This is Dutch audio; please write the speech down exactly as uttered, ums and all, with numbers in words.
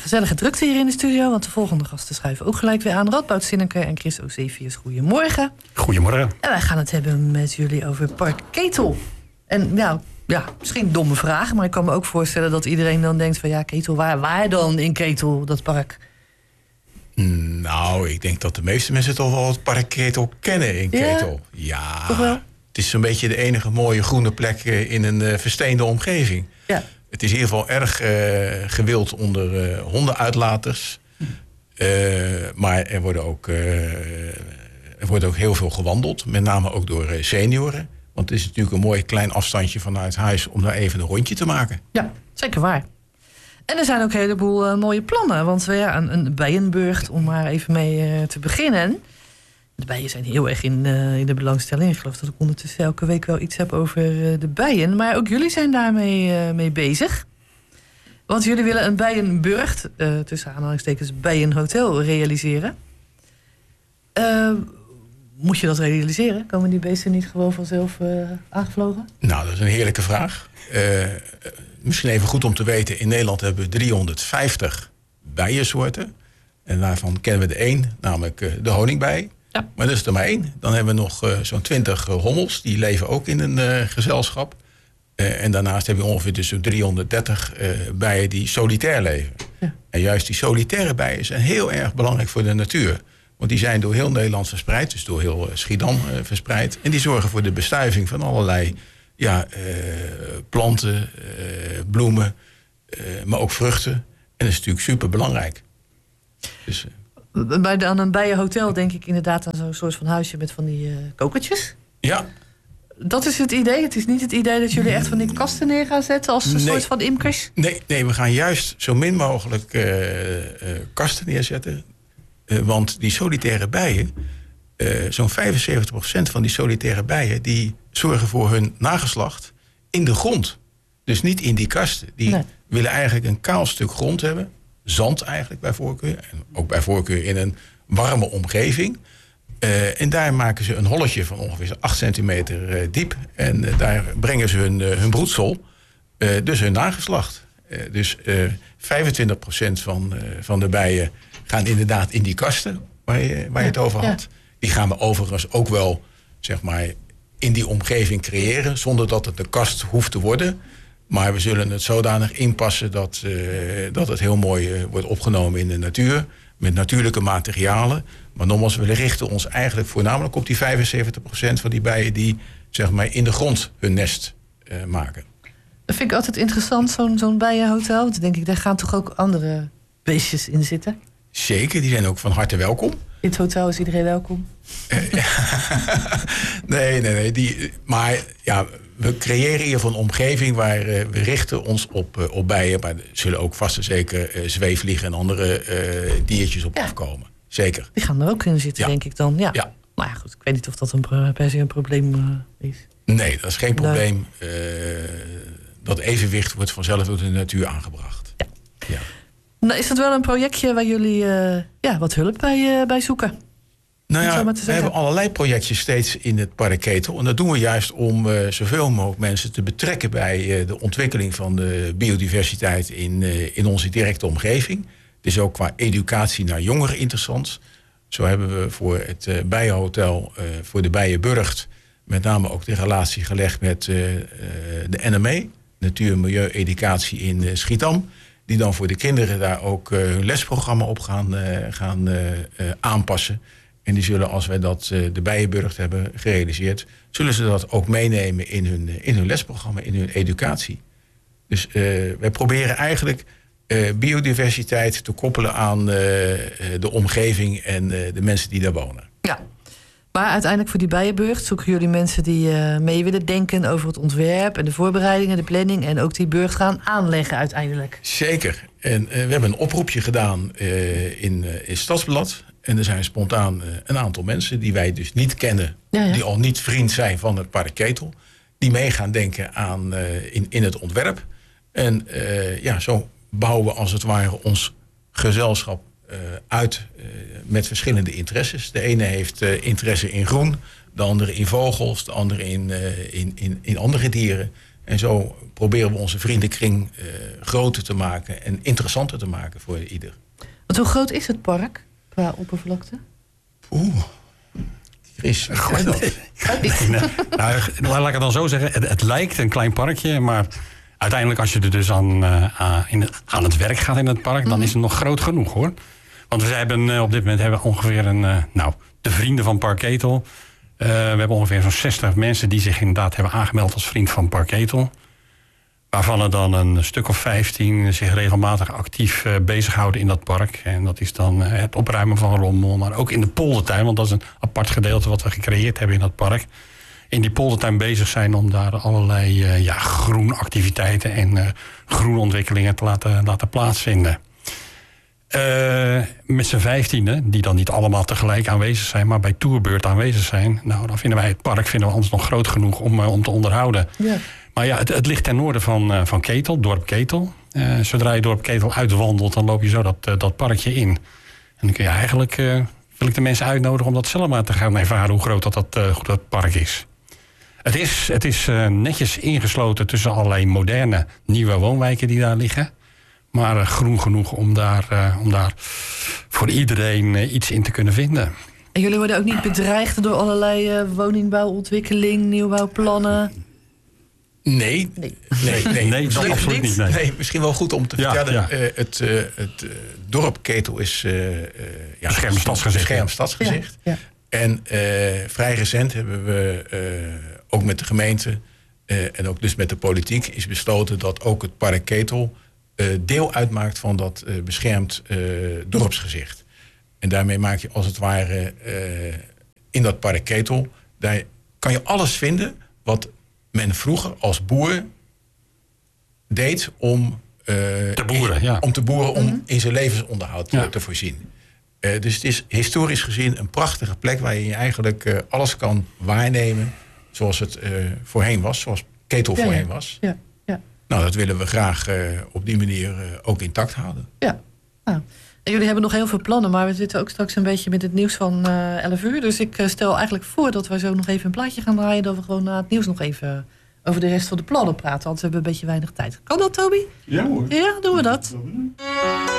gezellige drukte hier in de studio, want de volgende gasten schuiven ook gelijk weer aan. Radboud Zinneke en Chris Eusebius, goedemorgen. Goedemorgen. En wij gaan het hebben met jullie over Park Ketel. En ja, ja, misschien een domme vraag, maar ik kan me ook voorstellen dat iedereen dan denkt van ja, Ketel, waar, waar dan in Ketel, dat park? Nou, ik denk dat de meeste mensen toch wel het Park Ketel kennen in Ketel. Ja, toch wel? Het is zo'n beetje de enige mooie groene plek in een uh, versteende omgeving. Ja. Het is in ieder geval erg uh, gewild onder uh, hondenuitlaters. Hm. Uh, maar er, worden ook, uh, er wordt ook heel veel gewandeld. Met name ook door uh, senioren. Want het is natuurlijk een mooi klein afstandje vanuit huis om daar even een rondje te maken. Ja, zeker waar. En er zijn ook een heleboel uh, mooie plannen. Want uh, ja, een, een bijenburcht, om maar even mee uh, te beginnen. De bijen zijn heel erg in, uh, in de belangstelling. Ik geloof dat ik ondertussen elke week wel iets heb over uh, de bijen. Maar ook jullie zijn daarmee uh, mee bezig. Want jullie willen een bijenburcht, uh, tussen aanhalingstekens bijenhotel, realiseren. Uh, moet je dat realiseren? Komen die beesten niet gewoon vanzelf uh, aangevlogen? Nou, dat is een heerlijke vraag. Uh, misschien even goed om te weten. In Nederland hebben we driehonderdvijftig bijensoorten. En daarvan kennen we er één, namelijk uh, de honingbij. Ja. Maar dat is er maar één. Dan hebben we nog uh, zo'n twintig uh, hommels. Die leven ook in een uh, gezelschap. Uh, en daarnaast hebben we ongeveer dus zo'n driehonderddertig uh, bijen die solitair leven. Ja. En juist die solitaire bijen zijn heel erg belangrijk voor de natuur. Want die zijn door heel Nederland verspreid. Dus door heel uh, Schiedam uh, verspreid. En die zorgen voor de bestuiving van allerlei ja, uh, planten, uh, bloemen. Uh, maar ook vruchten. En dat is natuurlijk super belangrijk. Dus... Uh, Bij de, aan een bijenhotel denk ik inderdaad aan zo'n soort van huisje met van die uh, kokertjes. Ja. Dat is het idee? Het is niet het idee dat jullie echt van die kasten neer gaan zetten als een nee. soort van imkers? Nee, nee, we gaan juist zo min mogelijk uh, uh, kasten neerzetten. Uh, want die solitaire bijen, uh, zo'n vijfenzeventig procent van die solitaire bijen, die zorgen voor hun nageslacht in de grond. Dus niet in die kasten. Die nee. willen eigenlijk een kaal stuk grond hebben. Zand eigenlijk bij voorkeur. En ook bij voorkeur in een warme omgeving. Uh, en daar maken ze een holletje van ongeveer acht centimeter uh, diep. En uh, daar brengen ze hun, uh, hun broedsel. Uh, dus hun nageslacht. Uh, dus uh, vijfentwintig procent van, uh, van de bijen gaan inderdaad in die kasten waar je, waar je het over had. Ja. Die gaan we overigens ook wel zeg maar, in die omgeving creëren. Zonder dat het een kast hoeft te worden. Maar we zullen het zodanig inpassen dat, uh, dat het heel mooi uh, wordt opgenomen in de natuur. Met natuurlijke materialen. Maar nogmaals, we richten ons eigenlijk voornamelijk op die vijfenzeventig procent van die bijen die zeg maar, in de grond hun nest uh, maken. Dat vind ik altijd interessant, zo'n, zo'n bijenhotel. Want dan denk ik, daar gaan toch ook andere beestjes in zitten? Zeker, die zijn ook van harte welkom. In het hotel is iedereen welkom? nee, nee, nee. Die, maar ja, we creëren hier van een omgeving waar uh, we richten ons op, uh, op bijen. Maar er zullen ook vast en zeker uh, zweefvliegen en andere uh, diertjes op ja. afkomen. Zeker. Die gaan er ook in zitten, ja. denk ik dan. Ja. ja. Maar ja, goed, ik weet niet of dat een, per se een probleem uh, is. Nee, dat is geen probleem. Nee. Uh, dat evenwicht wordt vanzelf door de natuur aangebracht. Ja. ja. Nou, is dat wel een projectje waar jullie uh, ja, wat hulp bij, uh, bij zoeken? Nou ja, we hebben allerlei projectjes steeds in het Park Ketel. En dat doen we juist om uh, zoveel mogelijk mensen te betrekken bij uh, de ontwikkeling van de biodiversiteit in, uh, in onze directe omgeving. Het is ook qua educatie naar jongeren interessant. Zo hebben we voor het uh, Bijenhotel, uh, voor de Bijenburcht, met name ook de relatie gelegd met uh, uh, de N M E, Natuur, Milieu, Educatie in uh, Schiedam. Die dan voor de kinderen daar ook uh, hun lesprogramma op gaan, uh, gaan uh, uh, aanpassen. En die zullen, als wij dat uh, de Bijenburcht hebben gerealiseerd, zullen ze dat ook meenemen in hun, uh, in hun lesprogramma, in hun educatie. Dus uh, wij proberen eigenlijk uh, biodiversiteit te koppelen aan uh, de omgeving en uh, de mensen die daar wonen. Ja. Maar uiteindelijk voor die Bijenburcht zoeken jullie mensen die uh, mee willen denken over het ontwerp en de voorbereidingen, de planning en ook die burcht gaan aanleggen uiteindelijk. Zeker. En uh, we hebben een oproepje gedaan uh, in, uh, in Stadsblad. En er zijn spontaan uh, een aantal mensen die wij dus niet kennen, ja, ja. die al niet vriend zijn van het Park Ketel, die mee gaan denken aan uh, in, in het ontwerp. En uh, ja, zo bouwen we als het ware ons gezelschap Uh, uit uh, met verschillende interesses. De ene heeft uh, interesse in groen, de andere in vogels, de andere in, uh, in, in, in andere dieren. En zo proberen we onze vriendenkring uh, groter te maken en interessanter te maken voor ieder. Want hoe groot is het park qua oppervlakte? Oeh, Chris. Goed, nee. Nee, nee. Nou, laat ik het dan zo zeggen. Het, het lijkt een klein parkje, maar uiteindelijk als je er dus aan, uh, in het, aan het werk gaat in het park, mm. dan is het nog groot genoeg, hoor. Want we hebben uh, op dit moment hebben we ongeveer een, uh, nou, de vrienden van Park Ketel. Uh, we hebben ongeveer zo'n zestig mensen die zich inderdaad hebben aangemeld als vriend van Park Ketel. Waarvan er dan een stuk of vijftien zich regelmatig actief uh, bezighouden in dat park. En dat is dan uh, het opruimen van rommel, maar ook in de poldertuin. Want dat is een apart gedeelte wat we gecreëerd hebben in dat park. In die poldertuin bezig zijn om daar allerlei uh, ja, groenactiviteiten en uh, groenontwikkelingen te laten, laten plaatsvinden. Uh, met z'n vijftiende, die dan niet allemaal tegelijk aanwezig zijn, maar bij tourbeurt aanwezig zijn. Nou, dan vinden wij het park vinden we anders nog groot genoeg om, uh, om te onderhouden. Ja. Maar ja, het, het ligt ten noorden van, uh, van Ketel, dorp Ketel. Uh, zodra je dorp Ketel uitwandelt, dan loop je zo dat, uh, dat parkje in. En dan kun je eigenlijk, uh, wil ik de mensen uitnodigen om dat zelf maar te gaan ervaren hoe groot dat, dat, uh, hoe dat park is. Het is, het is uh, netjes ingesloten tussen allerlei moderne, nieuwe woonwijken die daar liggen. Maar uh, groen genoeg om daar, uh, om daar voor iedereen uh, iets in te kunnen vinden. En jullie worden ook niet bedreigd door allerlei uh, woningbouwontwikkeling, nieuwbouwplannen? Nee, nee, nee, nee, nee dat absoluut niet. Nee. Nee, misschien wel goed om te ja, vertellen. Ja. Uh, het uh, het uh, dorp Ketel is uh, uh, ja, beschermd stadsgezicht. Beschermd stadsgezicht. Ja, ja. En uh, vrij recent hebben we uh, ook met de gemeente uh, en ook dus met de politiek is besloten dat ook het park Ketel uh, deel uitmaakt van dat uh, beschermd uh, dorpsgezicht. En daarmee maak je als het ware uh, in dat park Ketel, daar kan je alles vinden wat men vroeger als boer deed om, uh, te boeren, in, ja. om te boeren, om mm-hmm. in zijn levensonderhoud ja. te voorzien. Uh, dus het is historisch gezien een prachtige plek waar je eigenlijk uh, alles kan waarnemen zoals het uh, voorheen was, zoals Ketel ja, voorheen ja. was. Ja, ja. Nou, dat willen we graag uh, op die manier uh, ook intact houden. Ja, nou. En jullie hebben nog heel veel plannen, maar we zitten ook straks een beetje met het nieuws van uh, elf uur. Dus ik uh, stel eigenlijk voor dat we zo nog even een plaatje gaan draaien, dat we gewoon na het nieuws nog even over de rest van de plannen praten. Want we hebben een beetje weinig tijd. Kan dat, Toby? Ja hoor. Ja, doen we dat.